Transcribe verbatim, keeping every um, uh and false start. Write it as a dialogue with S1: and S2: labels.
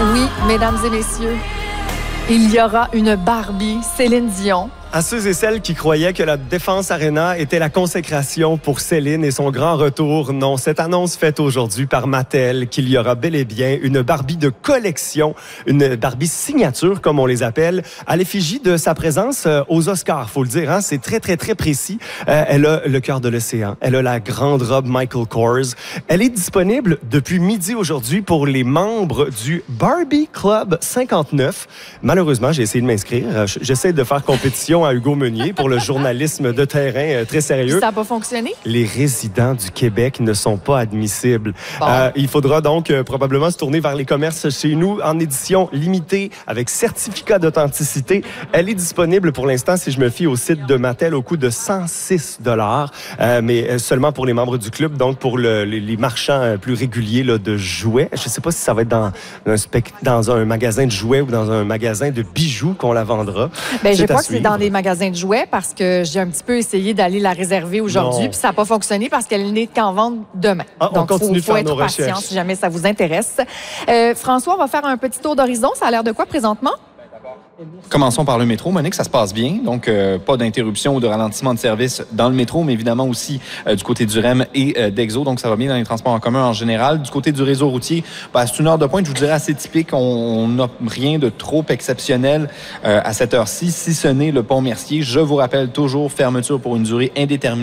S1: Oui, mesdames et messieurs, il y aura une Barbie Céline Dion.
S2: À ceux et celles qui croyaient que la Défense Arena était la consécration pour Céline et son grand retour, non, cette annonce faite aujourd'hui par Mattel qu'il y aura bel et bien une Barbie de collection, une Barbie signature comme on les appelle, à l'effigie de sa présence aux Oscars, faut le dire, hein, c'est très très très précis. Euh, elle a le cœur de l'océan, elle a la grande robe Michael Kors. Elle est disponible depuis midi aujourd'hui pour les membres du Barbie Club cinquante-neuf. Malheureusement, j'ai essayé de m'inscrire, j'essaie de faire compétition à Hugo Meunier pour le journalisme de terrain euh, très sérieux.
S1: Ça n'a pas fonctionné?
S2: Les résidents du Québec ne sont pas admissibles.
S1: Bon.
S2: Euh, il faudra donc euh, probablement se tourner vers les commerces chez nous en édition limitée avec certificat d'authenticité. Elle est disponible pour l'instant, si je me fie au site de Mattel, au coût de cent six dollars, euh, mais seulement pour les membres du club, donc pour le, les, les marchands euh, plus réguliers là, de jouets. Je ne sais pas si ça va être dans un, spect- dans un magasin de jouets ou dans un magasin de bijoux qu'on la vendra.
S1: Ben, je
S2: C'est
S1: crois
S2: à
S1: que c'est
S2: suivre.
S1: dans des magasins de jouets parce que j'ai un petit peu essayé d'aller la réserver aujourd'hui puis ça n'a pas fonctionné parce qu'elle n'est qu'en vente demain.
S2: Ah, on
S1: Donc,
S2: continue
S1: il faut,
S2: de
S1: faut
S2: faire
S1: être
S2: nos
S1: patient
S2: recherches.
S1: si jamais ça vous intéresse. Euh, François, on va faire un petit tour d'horizon. Ça a l'air de quoi présentement?
S3: Commençons par le métro, Monique, ça se passe bien. Donc, euh, pas d'interruption ou de ralentissement de service dans le métro, mais évidemment aussi euh, du côté du R E M et euh, d'Exo. Donc, ça va bien dans les transports en commun en général. Du côté du réseau routier, ben, c'est une heure de pointe, je vous dirais, assez typique. On n'a rien de trop exceptionnel euh, à cette heure-ci, si ce n'est le pont Mercier. Je vous rappelle toujours, fermeture pour une durée indéterminée